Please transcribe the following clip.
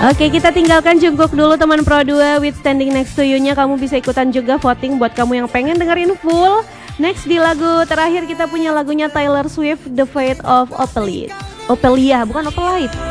Oke, kita tinggalkan Jungkook dulu teman Pro 2 with Standing Next to You-nya. Kamu bisa ikutan juga voting buat kamu yang pengen dengerin full. Next di lagu terakhir kita punya lagunya Taylor Swift, The Fate of Ophelia. Ophelia, bukan Opelite.